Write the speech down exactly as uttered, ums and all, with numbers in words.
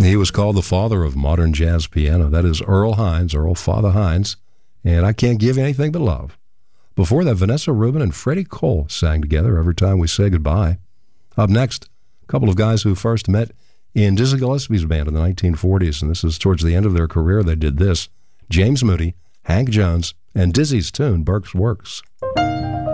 He was called the father of modern jazz piano. That is Earl Hines, Earl Father Hines, and I Can't Give You Anything But Love. Before that, Vanessa Rubin and Freddie Cole sang together Every Time We Say Goodbye. Up next, a couple of guys who first met in Dizzy Gillespie's band in the nineteen forties, and this is towards the end of their career. They did this. James Moody, Hank Jones, and Dizzy's tune, Burke's Works.